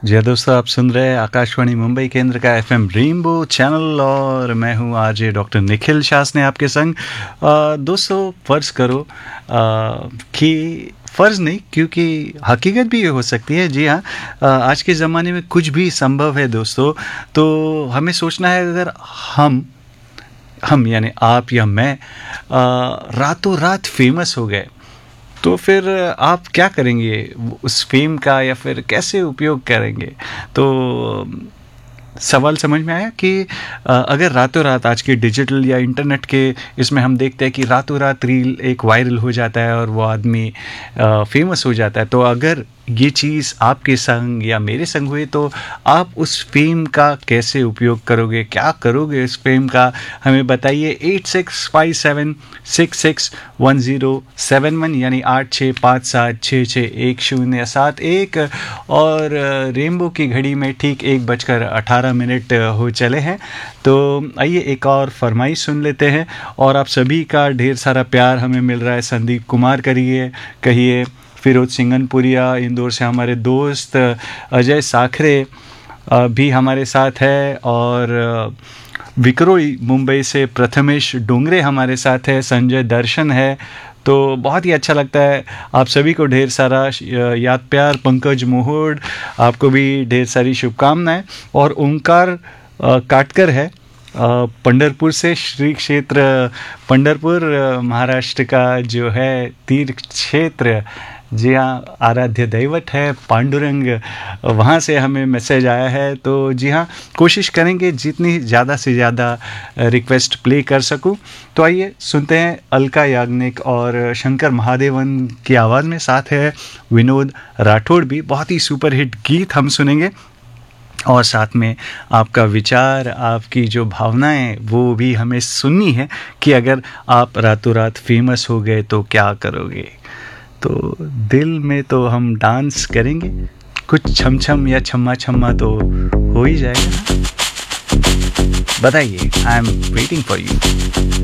जी हाँ दोस्तों, आप सुन रहे हैं आकाशवाणी मुंबई केंद्र का एफएम रेनबो चैनल और मैं हूँ आरजे डॉक्टर निखिल शासने आपके संग। दोस्तों फ़र्ज़ करो कि फ़र्ज़ नहीं, क्योंकि हकीकत भी ये हो सकती है। जी हाँ, आज के ज़माने में कुछ भी संभव है दोस्तों। तो हमें सोचना है, अगर हम यानी आप या मैं रातों रात फेमस हो गए तो फिर आप क्या करेंगे उस फेम का, या फिर कैसे उपयोग करेंगे? तो सवाल समझ में आया कि अगर रातों रात आज के डिजिटल या इंटरनेट के इसमें हम देखते हैं कि रातों रात रील एक वायरल हो जाता है और वो आदमी फेमस हो जाता है। तो अगर ये चीज़ आपके संग या मेरे संग हुई तो आप उस फेम का कैसे उपयोग करोगे, क्या करोगे उस फेम का? हमें बताइए। 8657661071 यानी 8657661071 और रेनबो की घड़ी में ठीक 1:18 हो चले हैं। तो आइए एक और फरमाइश सुन लेते हैं। और आप सभी का ढेर सारा प्यार हमें मिल रहा है। संदीप कुमार कहिए, फिरोज सिंगनपुरिया, इंदौर से हमारे दोस्त अजय साखरे भी हमारे साथ है, और विक्रोई मुंबई से प्रथमेश डोंगरे हमारे साथ है, संजय दर्शन है। तो बहुत ही अच्छा लगता है। आप सभी को ढेर सारा याद प्यार। पंकज मोहोड, आपको भी ढेर सारी शुभकामनाएं। और ओंकार काटकर है पंढरपुर से, श्री क्षेत्र पंढरपुर महाराष्ट्र का जो है तीर्थ क्षेत्र। जी हाँ, आराध्य दैवत है पांडुरंग, वहाँ से हमें मैसेज आया है। तो जी हाँ, कोशिश करेंगे जितनी ज़्यादा से ज़्यादा रिक्वेस्ट प्ले कर सकूं। तो आइए सुनते हैं अलका याग्निक और शंकर महादेवन की आवाज़ में, साथ है विनोद राठौड़ भी। बहुत ही सुपरहिट गीत हम सुनेंगे, और साथ में आपका विचार, आपकी जो भावनाएं वो भी हमें सुननी है कि अगर आप रातों रात फेमस हो गए तो क्या करोगे। तो दिल में तो हम डांस करेंगे, कुछ छम छम या छम्मा छम्मा तो हो ही जाएगा ना। बताइए, I am waiting for you.